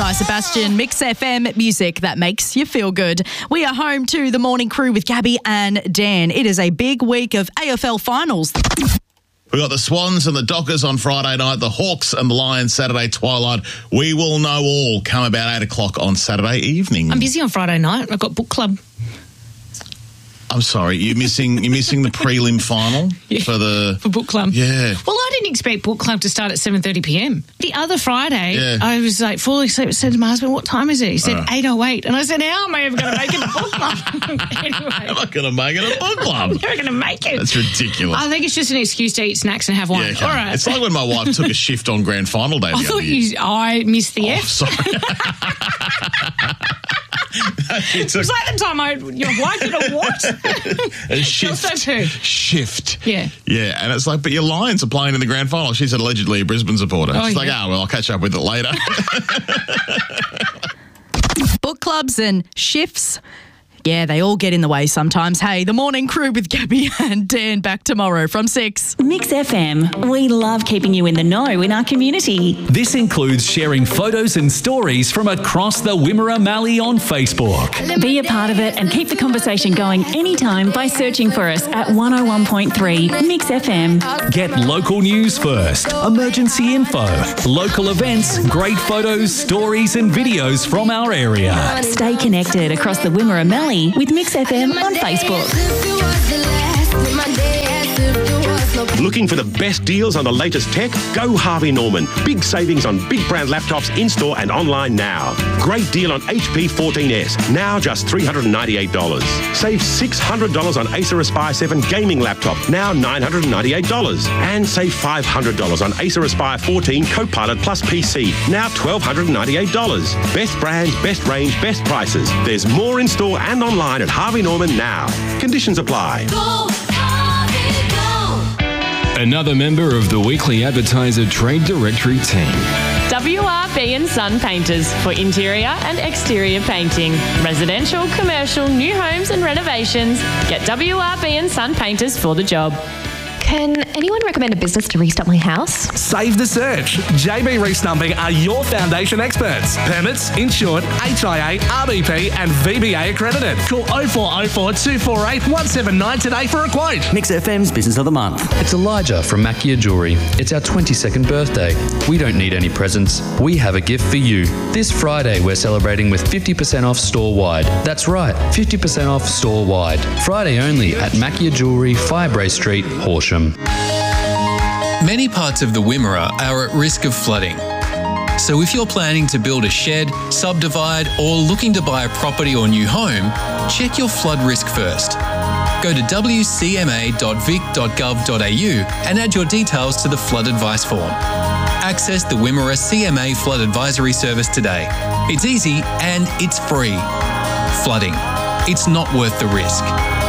Guy Sebastian, Mix FM music that makes you feel good. We are home to the morning crew with Gabby and Dan. It is a big week of AFL finals. We've got the Swans and the Dockers on Friday night, the Hawks and the Lions Saturday twilight. We will know all come about 8 o'clock on Saturday evening. I'm busy on Friday night. I've got book club. I'm sorry, you're missing the prelim final for book club. Yeah. Well, I didn't expect book club to start at 7:30 p.m. The other Friday, I was like falling asleep. I said to my husband, "What time is it?" He said 8:08, and I said, "How am I ever going to make it a book club?" Anyway, I'm not going to make it a book club. I'm never going to make it. That's ridiculous. I think it's just an excuse to eat snacks and have wine. Yeah, okay. All right. It's like when my wife took a shift on grand final day. I missed the F. Sorry. It's like the time your wife did a what? A shift. Also too. Shift. Yeah. Yeah, and it's like, but your Lions are playing in the grand final. She's allegedly a Brisbane supporter. She's like, well, I'll catch up with it later. Book clubs and shifts. Yeah, they all get in the way sometimes. Hey, the morning crew with Gabby and Dan back tomorrow from 6. Mix FM. We love keeping you in the know in our community. This includes sharing photos and stories from across the Wimmera Mallee on Facebook. Be a part of it and keep the conversation going anytime by searching for us at 101.3 Mix FM. Get local news first, emergency info, local events, great photos, stories and videos from our area. Stay connected across the Wimmera Mallee with Mix FM on Facebook. Looking for the best deals on the latest tech? Go Harvey Norman. Big savings on big brand laptops in-store and online now. Great deal on HP 14S, now just $398. Save $600 on Acer Aspire 7 gaming laptop, now $998. And save $500 on Acer Aspire 14 Copilot Plus PC, now $1,298. Best brands, best range, best prices. There's more in-store and online at Harvey Norman now. Conditions apply. Another member of the Weekly Advertiser Trade Directory team. WRB and Son Painters for interior and exterior painting. Residential, commercial, new homes and renovations. Get WRB and Son Painters for the job. Can anyone recommend a business to restock my house? Save the search. JB Restumping are your foundation experts. Permits, insured, HIA, RBP and VBA accredited. Call 0404 248 179 today for a quote. Mix FM's Business of the Month. It's Elijah from Macchia Jewellery. It's our 22nd birthday. We don't need any presents. We have a gift for you. This Friday we're celebrating with 50% off store-wide. That's right, 50% off store-wide. Friday only at Macchia Jewellery, Firebrae Street, Horsham. Many parts of the Wimmera are at risk of flooding. So if you're planning to build a shed, subdivide, or looking to buy a property or new home, check your flood risk first. Go to wcma.vic.gov.au and add your details to the flood advice form. Access the Wimmera CMA Flood Advisory Service today. It's easy and it's free. Flooding. It's not worth the risk.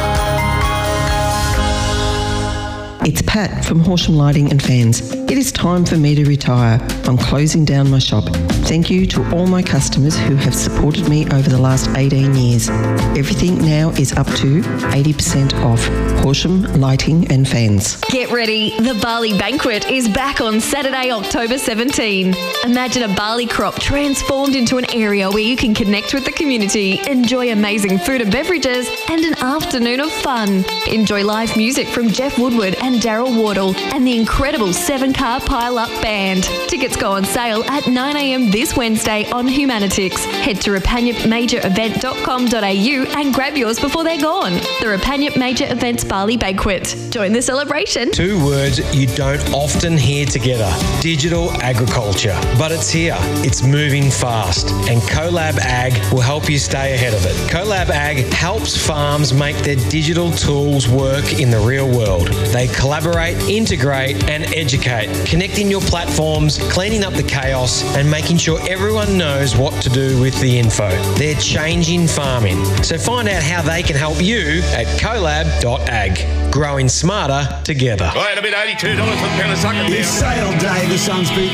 It's Pat from Horsham Lighting and Fans. It is time for me to retire. I'm closing down my shop. Thank you to all my customers who have supported me over the last 18 years. Everything now is up to 80% off. Horsham Lighting and Fans. Get ready. The Barley Banquet is back on Saturday, October 17. Imagine a barley crop transformed into an area where you can connect with the community, enjoy amazing food and beverages, and an afternoon of fun. Enjoy live music from Jeff Woodward and Daryl Wardle and the incredible 7-car pile-up band. Tickets go on sale at 9 a.m. this Wednesday on Humanitix. Head to rapanyapmajorevent.com.au and grab yours before they're gone. The Rapanyap Major Events Barley Banquet. Join the celebration. 2 words you don't often hear together. Digital agriculture. But it's here. It's moving fast. And CoLab Ag will help you stay ahead of it. CoLab Ag helps farms make their digital tools work in the real world. They collaborate, integrate and educate, connecting your platforms, cleaning up the chaos and making sure everyone knows what to do with the info. They're changing farming. So find out how they can help you at colab.ag. Growing smarter together. Right, a bit $82 for the pound of sucker. It's sale day, the Sun's big